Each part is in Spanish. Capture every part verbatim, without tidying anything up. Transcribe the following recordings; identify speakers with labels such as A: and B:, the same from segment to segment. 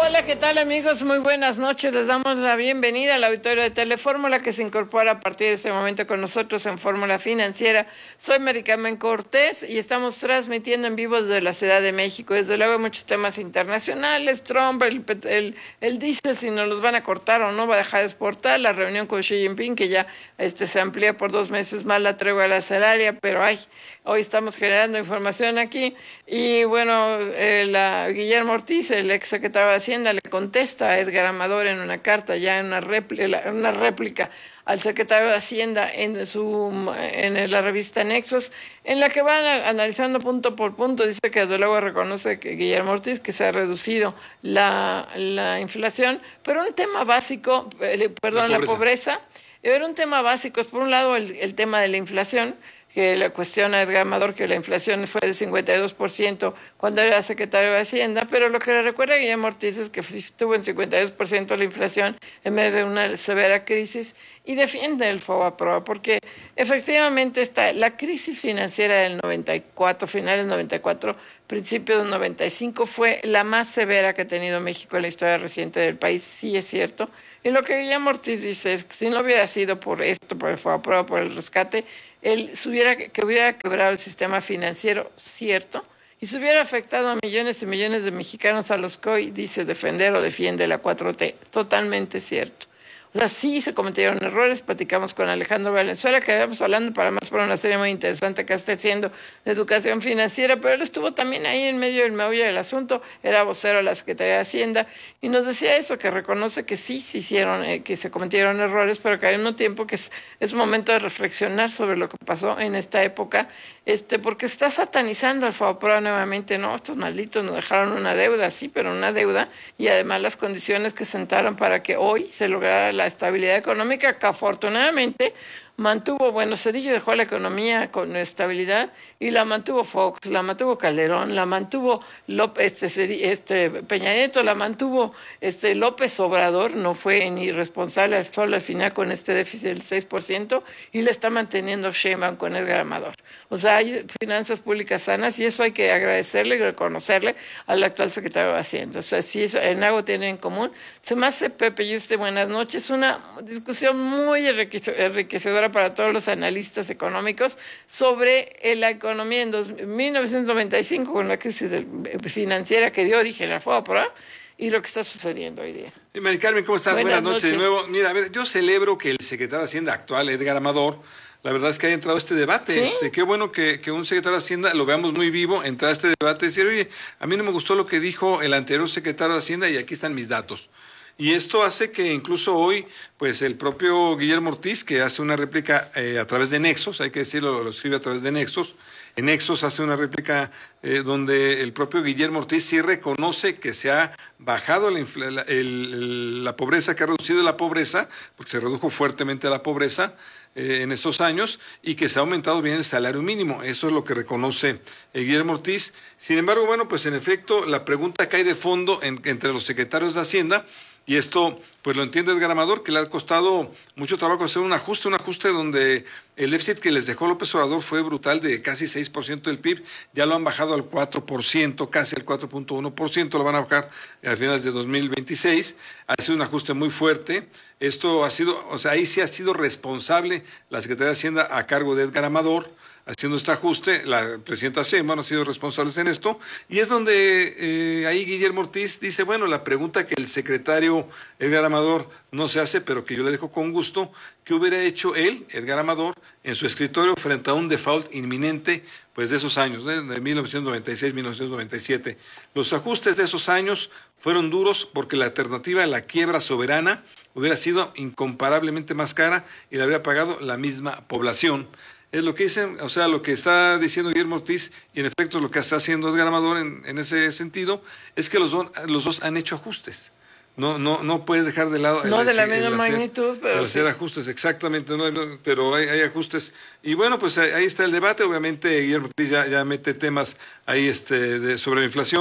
A: Hola, ¿qué tal amigos? Muy buenas noches. Les damos la bienvenida al auditorio de Telefórmula que se incorpora a partir de este momento con nosotros en Fórmula Financiera. Soy Mary Carmen Cortés y estamos transmitiendo en vivo desde la Ciudad de México. Desde luego hay muchos temas internacionales, Trump, el, el, el dice si nos los van a cortar o no, va a dejar de exportar, la reunión con Xi Jinping que ya este, se amplía por dos meses más la tregua arancelaria, pero ay, hoy estamos generando información aquí. Y bueno, eh, la, Guillermo Ortiz, el ex secretario de Hacienda, le contesta a Edgar Amador en una carta, ya en una réplica, una réplica al secretario de Hacienda en, su, en la revista Nexos, en la que van analizando punto por punto. Dice que desde luego reconoce que Guillermo Ortiz que se ha reducido la, la inflación, pero un tema básico, eh, perdón, la pobreza. la pobreza, era un tema básico, es por un lado el, el tema de la inflación, que le cuestiona a Edgar Amador que la inflación fue del cincuenta y dos por ciento cuando era secretario de Hacienda, pero lo que le recuerda a Guillermo Ortiz es que estuvo en cincuenta y dos por ciento la inflación en medio de una severa crisis y defiende el FOBAPROA porque efectivamente está la crisis financiera del noventa y cuatro, finales del noventa y cuatro, principios del noventa y cinco fue la más severa que ha tenido México en la historia reciente del país, sí es cierto. Y lo que Guillermo Ortiz dice es, si no hubiera sido por esto, por el FOBAPROA, por el rescate, él se hubiera, que hubiera quebrado el sistema financiero, cierto, y se hubiera afectado a millones y millones de mexicanos a los que hoy dice defender o defiende la cuatro T. Totalmente cierto. O sea, sí se cometieron errores. Platicamos con Alejandro Valenzuela, que habíamos hablando para más por una serie muy interesante que está haciendo de educación financiera, pero él estuvo también ahí en medio del meollo del asunto, era vocero de la Secretaría de Hacienda, y nos decía eso, que reconoce que sí se hicieron, eh, que se cometieron errores, pero que al mismo tiempo que es, es momento de reflexionar sobre lo que pasó en esta época, este, porque está satanizando al FOBAPROA nuevamente, no, estos malditos nos dejaron una deuda, sí, pero una deuda, y además las condiciones que sentaron para que hoy se lograra la la estabilidad económica que afortunadamente mantuvo, bueno, Cedillo dejó la economía con estabilidad y la mantuvo Fox, la mantuvo Calderón, la mantuvo López, este, este Peña Nieto, la mantuvo este López Obrador, no fue ni irresponsable solo al final con este déficit del seis por ciento y le está manteniendo Sheinbaum con Edgar Amador. O sea, hay finanzas públicas sanas y eso hay que agradecerle y reconocerle al actual secretario de Hacienda. O sea, si en algo tienen en común, se me hace, Pepe y usted, buenas noches, una discusión muy enriquecedora para todos los analistas económicos sobre la economía en dos, mil novecientos noventa y cinco con la crisis del, financiera que dio origen a FOBAPROA y lo que está sucediendo hoy día.
B: Y Mari Carmen, ¿cómo estás? Buenas, Buenas noches. noches de nuevo. Mira, a ver, yo celebro que el secretario de Hacienda actual, Edgar Amador, la verdad es que haya entrado a este debate. ¿Sí? Este, qué bueno que, que un secretario de Hacienda lo veamos muy vivo, entrar a este debate y decir, oye, a mí no me gustó lo que dijo el anterior secretario de Hacienda y aquí están mis datos. Y esto hace que incluso hoy, pues el propio Guillermo Ortiz, que hace una réplica eh, a través de Nexos, hay que decirlo, lo escribe a través de Nexos, en Nexos hace una réplica eh, donde el propio Guillermo Ortiz sí reconoce que se ha bajado la, la, el, la pobreza, que ha reducido la pobreza, porque se redujo fuertemente la pobreza eh, en estos años, y que se ha aumentado bien el salario mínimo. Eso es lo que reconoce eh, Guillermo Ortiz. Sin embargo, bueno, pues en efecto, la pregunta cae de fondo en, entre los secretarios de Hacienda. Y esto, pues lo entiende Edgar Amador, que le ha costado mucho trabajo hacer un ajuste, un ajuste donde el déficit que les dejó López Obrador fue brutal, de casi seis por ciento del P I B, ya lo han bajado al cuatro por ciento, casi al cuatro punto uno por ciento, lo van a bajar a finales de dos mil veintiséis, ha sido un ajuste muy fuerte. Esto ha sido, o sea, ahí sí ha sido responsable la Secretaría de Hacienda a cargo de Edgar Amador, haciendo este ajuste, la presidenta Sheinbaum ha sido responsables en esto, y es donde eh, ahí Guillermo Ortiz dice, bueno, la pregunta que el secretario Edgar Amador no se hace, pero que yo le dejo con gusto, ¿qué hubiera hecho él, Edgar Amador, en su escritorio frente a un default inminente, pues de esos años, ¿eh? de mil novecientos noventa y seis a mil novecientos noventa y siete? Los ajustes de esos años fueron duros porque la alternativa a la quiebra soberana hubiera sido incomparablemente más cara y la habría pagado la misma población. Es lo que dicen, o sea, lo que está diciendo Guillermo Ortiz, y en efecto lo que está haciendo Edgar Amador en, en ese sentido, es que los, don, los dos han hecho ajustes. No, no, no puedes dejar de lado.
A: No
B: el,
A: de la
B: el,
A: misma
B: el
A: magnitud,
B: hacer,
A: pero
B: el hacer
A: sí.
B: ajustes, exactamente, no, no, pero hay, hay ajustes. Y bueno, pues ahí está el debate. Obviamente Guillermo Ortiz ya, ya mete temas ahí este, de, sobre la inflación,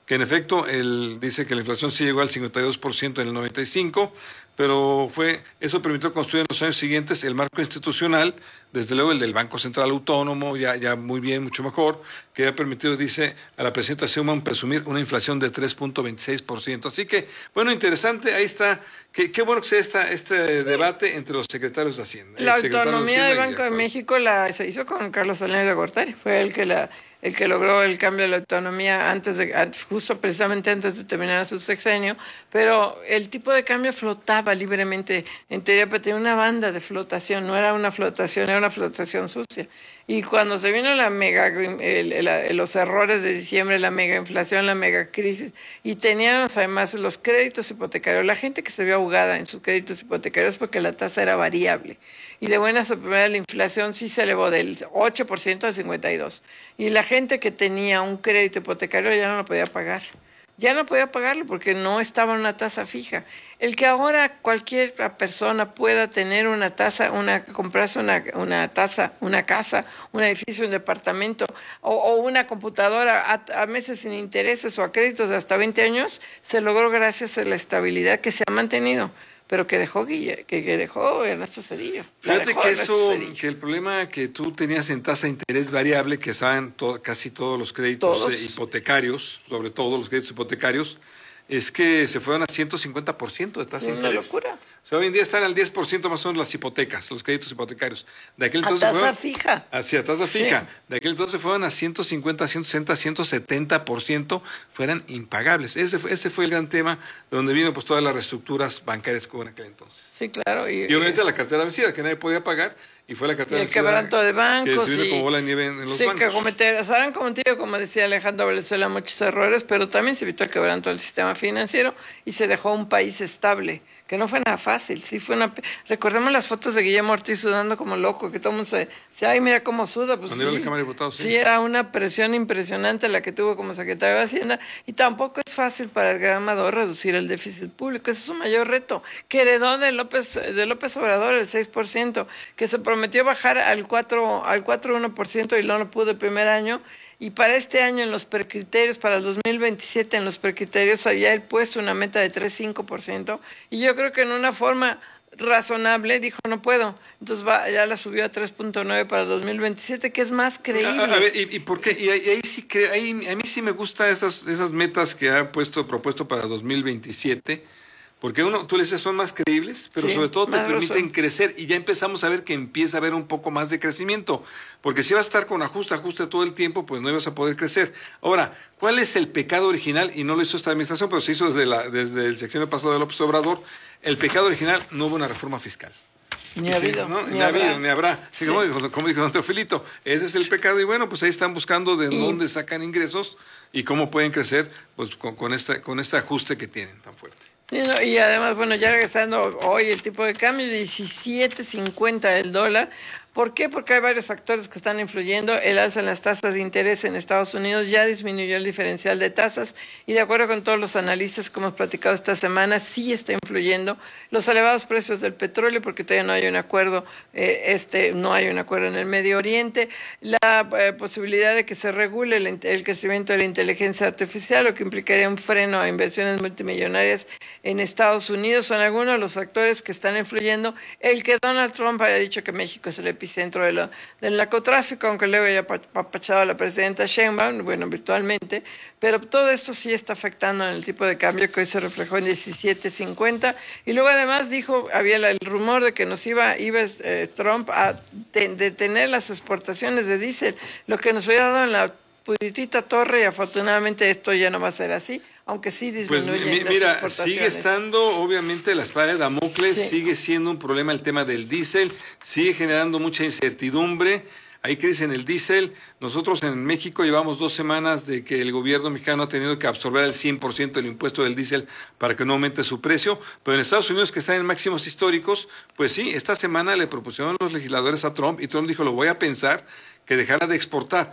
B: que en efecto él dice que la inflación sí llegó al cincuenta y dos por ciento en el noventa y cinco, pero fue eso permitió construir en los años siguientes el marco institucional, desde luego el del Banco Central Autónomo, ya, ya muy bien, mucho mejor, que ha permitido, dice, a la presidenta Sheinbaum presumir una inflación de tres punto veintiséis por ciento. Así que, bueno, interesante, ahí está, qué, qué bueno que sea esta, este sí. debate entre los secretarios de Hacienda.
A: La autonomía del Banco de México la, se hizo con Carlos Salinas de Gortari, fue el que la... el que logró el cambio de la autonomía antes de, justo precisamente antes de terminar su sexenio, pero el tipo de cambio flotaba libremente, en teoría, pero tenía una banda de flotación, no era una flotación, era una flotación sucia. Y cuando se vino la mega, el, el, los errores de diciembre, la mega inflación, la mega crisis, y teníamos además los créditos hipotecarios, la gente que se vio ahogada en sus créditos hipotecarios porque la tasa era variable. Y de buenas a primeras la inflación sí se elevó del ocho por ciento al cincuenta y dos por ciento. Y la gente que tenía un crédito hipotecario ya no lo podía pagar. Ya no podía pagarlo porque no estaba en una tasa fija. El que ahora cualquier persona pueda tener una tasa, una, comprarse una, una tasa, una casa, un edificio, un departamento o, o una computadora a, a meses sin intereses o a créditos de hasta veinte años, se logró gracias a la estabilidad que se ha mantenido, pero que dejó Guille, que, que dejó Ernesto Zedillo.
B: Fíjate que eso, que el problema que tú tenías en tasa de interés variable, que estaban to, casi todos los créditos ¿Todos? Eh, hipotecarios, sobre todo los créditos hipotecarios, es que se fueron a ciento cincuenta por ciento de tasa
A: sí,
B: de interés.
A: Una locura.
B: O sea, hoy en día están al diez por ciento más o menos las hipotecas, los créditos hipotecarios. De aquel entonces
A: a tasa
B: fueron,
A: fija.
B: Así, a tasa
A: sí.
B: fija. De aquel entonces fueron a ciento cincuenta, ciento sesenta, ciento setenta por ciento, fueran impagables. Ese fue, ese fue el gran tema de donde vino pues todas las reestructuras bancarias que hubo en aquel entonces.
A: Sí, claro.
B: Y, y obviamente la cartera vencida, que nadie podía pagar, y fue la cartera
A: y el quebranto de bancos.
B: Que se vino como bola de nieve en, en los
A: sí,
B: bancos.
A: Que cometer, se habrán cometido, como decía Alejandro Valenzuela, muchos errores, pero también se evitó el quebranto del sistema financiero y se dejó un país estable, que no fue nada fácil. Sí fue una. Recordemos las fotos de Guillermo Ortiz sudando como loco, que todo el mundo se dice, ay, mira cómo suda. Pues
B: Cuando
A: sí,
B: iba a la Cámara de Diputados, sí.
A: sí, era una presión impresionante la que tuvo como secretario de Hacienda, y tampoco es fácil para el gran Amador reducir el déficit público. Ese es su mayor reto, que heredó de López, de López Obrador el seis por ciento, que se prometió bajar al cuatro, al cuatro coma uno por ciento y no lo pudo el primer año. Y para este año en los precriterios, para el dos mil veintisiete en los precriterios había él puesto una meta de tres coma cinco por ciento, y yo creo que en una forma razonable dijo no puedo, entonces va, ya la subió a tres punto nueve para el dos mil veintisiete, que es más creíble.
B: A, a ver, ¿y, y por qué? Y ahí, ahí sí cre, ahí, a mí sí me gustan esas, esas metas que ha puesto propuesto para dos mil veintisiete, porque uno, tú le dices, son más creíbles, pero sí, sobre todo te permiten razón. crecer, y ya empezamos a ver que empieza a haber un poco más de crecimiento, porque si vas a estar con ajuste, ajuste todo el tiempo, pues no ibas a poder crecer. Ahora, ¿cuál es el pecado original? Y no lo hizo esta administración, pero se hizo desde, la, desde el sexenio pasado de López Obrador. El pecado original: no hubo una reforma fiscal.
A: Ni ha habido,
B: ¿no?
A: ni,
B: ni,
A: habrá.
B: habido, ni habrá. Sí. Como, dijo, como dijo don Teofilito, ese es el pecado, y bueno, pues ahí están buscando de y, dónde sacan ingresos y cómo pueden crecer pues con, con, esta, con este ajuste que tienen tan fuerte.
A: Sí, no, y además, bueno, ya regresando hoy el tipo de cambio, diecisiete cincuenta el dólar. ¿Por qué? Porque hay varios factores que están influyendo. El alza en las tasas de interés en Estados Unidos ya disminuyó el diferencial de tasas, y de acuerdo con todos los analistas que hemos platicado esta semana, sí está influyendo los elevados precios del petróleo, porque todavía no hay un acuerdo, eh, este, no hay un acuerdo en el Medio Oriente, la eh, posibilidad de que se regule el, el crecimiento de la inteligencia artificial, lo que implicaría un freno a inversiones multimillonarias en Estados Unidos, son algunos de los factores que están influyendo. El que Donald Trump haya dicho que México es el epicentro de lo, del narcotráfico, aunque luego haya apapachado a la presidenta Sheinbaum, bueno, virtualmente, pero todo esto sí está afectando en el tipo de cambio, que hoy se reflejó en diecisiete cincuenta, y luego además dijo, había el rumor de que nos iba, iba eh, Trump a de, detener las exportaciones de diésel, lo que nos había dado en la puritita torre, y afortunadamente esto ya no va a ser así, aunque sí disminuye.
B: Pues mi, mira, sigue estando obviamente la espada de Damocles, sí. Sigue siendo un problema el tema del diésel, sigue generando mucha incertidumbre, hay crisis en el diésel. Nosotros en México llevamos dos semanas de que el gobierno mexicano ha tenido que absorber el cien por ciento del impuesto del diésel para que no aumente su precio, pero en Estados Unidos, que están en máximos históricos, pues sí, esta semana le propusieron los legisladores a Trump, y Trump dijo, lo voy a pensar, que dejara de exportar.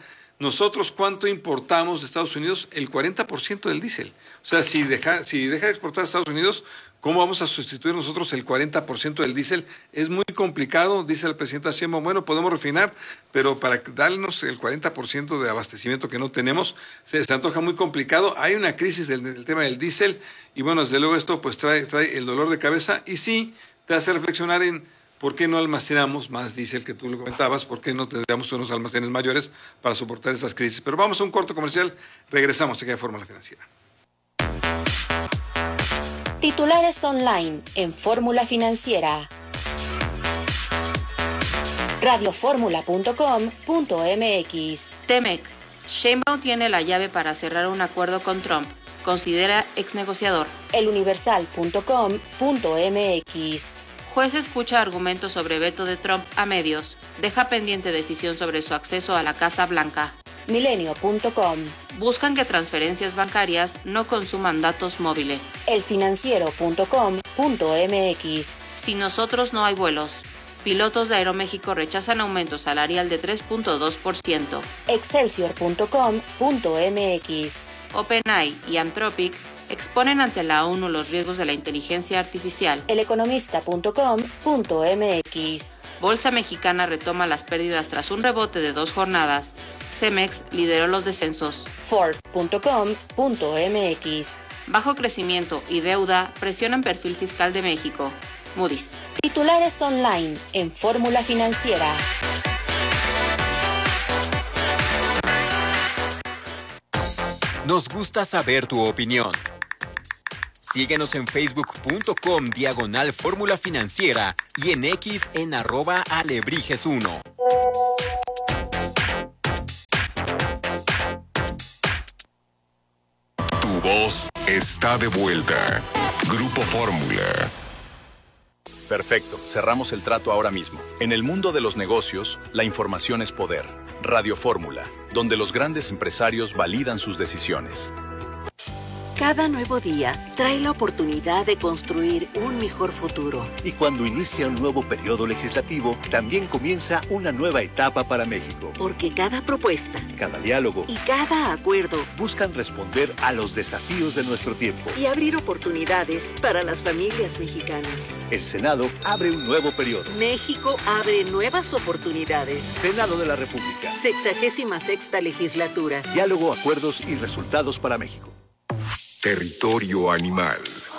B: Nosotros, ¿cuánto importamos de Estados Unidos? El cuarenta por ciento del diésel. O sea, si deja, si deja de exportar a Estados Unidos, ¿cómo vamos a sustituir nosotros el cuarenta por ciento del diésel? Es muy complicado, dice el presidente Hacienda. Bueno, podemos refinar, pero para darnos el cuarenta por ciento de abastecimiento que no tenemos, se, se antoja muy complicado. Hay una crisis del, del tema del diésel, y bueno, desde luego esto pues trae, trae el dolor de cabeza, y sí te hace reflexionar en ¿por qué no almacenamos más diésel, que tú lo comentabas? ¿Por qué no tendríamos unos almacenes mayores para soportar esas crisis? Pero vamos a un corto comercial, regresamos aquí a Fórmula Financiera.
C: Titulares online en Fórmula Financiera. radio fórmula punto com punto m x.
D: Temec. Sheinbaum tiene la llave para cerrar un acuerdo con Trump. Considera exnegociador.
C: el universal punto com punto m x.
D: Juez escucha argumentos sobre veto de Trump a medios. Deja pendiente decisión sobre su acceso a la Casa Blanca.
C: milenio punto com.
D: Buscan que transferencias bancarias no consuman datos móviles.
C: el financiero punto com punto m x.
D: Sin nosotros no hay vuelos. Pilotos de Aeroméxico rechazan aumento salarial de tres punto dos por ciento.
C: excelsior punto com punto m x.
D: OpenAI y Anthropic exponen ante la ONU los riesgos de la inteligencia artificial.
C: el economista punto com punto m x.
D: Bolsa Mexicana retoma las pérdidas tras un rebote de dos jornadas. Cemex lideró los descensos.
C: ford punto com punto m x.
D: Bajo crecimiento y deuda presionan perfil fiscal de México. Moody's.
C: Titulares online en Fórmula Financiera.
E: Nos gusta saber tu opinión. Síguenos en facebook punto com diagonal Fórmula Financiera y en X en arroba alebrijes uno.
F: Tu voz está de vuelta. Grupo Fórmula.
G: Perfecto, cerramos el trato ahora mismo. En el mundo de los negocios, la información es poder. Radio Fórmula, donde los grandes empresarios validan sus decisiones.
H: Cada nuevo día trae la oportunidad de construir un mejor futuro.
I: Y cuando inicia un nuevo periodo legislativo, también comienza una nueva etapa para México.
H: Porque cada propuesta,
I: cada diálogo
H: y cada acuerdo
I: buscan responder a los desafíos de nuestro tiempo
H: y abrir oportunidades para las familias mexicanas.
I: El Senado abre un nuevo periodo.
H: México abre nuevas oportunidades.
I: Senado de la República.
H: Sexagésima sexta legislatura.
I: Diálogo, acuerdos y resultados para México.
F: Territorio animal.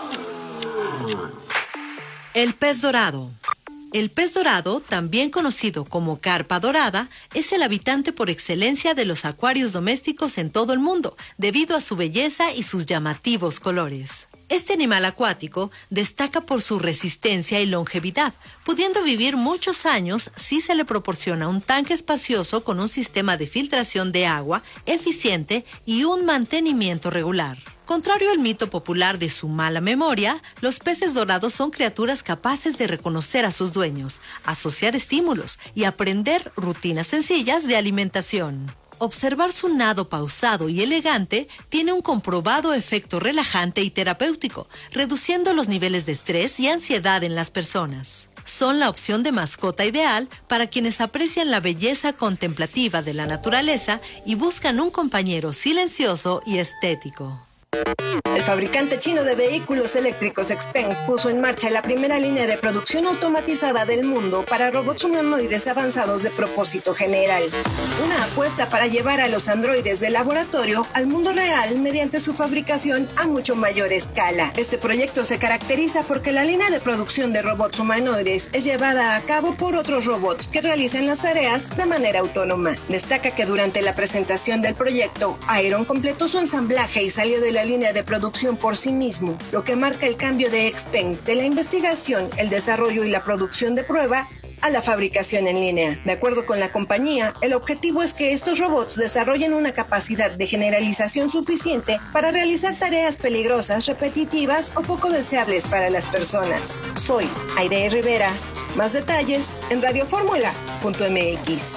J: El pez dorado. El pez dorado, también conocido como carpa dorada, es el habitante por excelencia de los acuarios domésticos en todo el mundo, debido a su belleza y sus llamativos colores. Este animal acuático destaca por su resistencia y longevidad, pudiendo vivir muchos años si se le proporciona un tanque espacioso con un sistema de filtración de agua eficiente y un mantenimiento regular. Contrario al mito popular de su mala memoria, los peces dorados son criaturas capaces de reconocer a sus dueños, asociar estímulos y aprender rutinas sencillas de alimentación. Observar su nado pausado y elegante tiene un comprobado efecto relajante y terapéutico, reduciendo los niveles de estrés y ansiedad en las personas. Son la opción de mascota ideal para quienes aprecian la belleza contemplativa de la naturaleza y buscan un compañero silencioso y estético.
K: El fabricante chino de vehículos eléctricos Xpeng puso en marcha la primera línea de producción automatizada del mundo para robots humanoides avanzados de propósito general. Una apuesta para llevar a los androides del laboratorio al mundo real mediante su fabricación a mucho mayor escala. Este proyecto se caracteriza porque la línea de producción de robots humanoides es llevada a cabo por otros robots que realizan las tareas de manera autónoma. Destaca que durante la presentación del proyecto, Iron completó su ensamblaje y salió de la línea de producción por sí mismo, lo que marca el cambio de Xpeng de la investigación, el desarrollo y la producción de prueba a la fabricación en línea. De acuerdo con la compañía, el objetivo es que estos robots desarrollen una capacidad de generalización suficiente para realizar tareas peligrosas, repetitivas o poco deseables para las personas. Soy Aide Rivera. Más detalles en radio fórmula punto m x.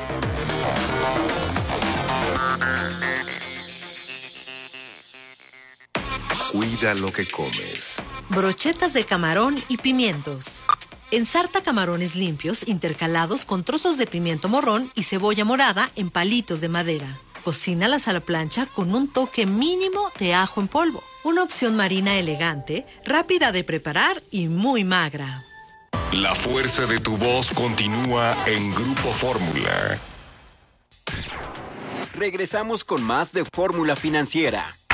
F: Cuida lo que comes.
J: Brochetas de camarón y pimientos. Ensarta camarones limpios intercalados con trozos de pimiento morrón y cebolla morada en palitos de madera. cocínalas a la plancha con un toque mínimo de ajo en polvo. Una opción marina elegante, rápida de preparar y muy magra.
F: La fuerza de tu voz continúa en Grupo Fórmula.
E: Regresamos con más de Fórmula Financiera.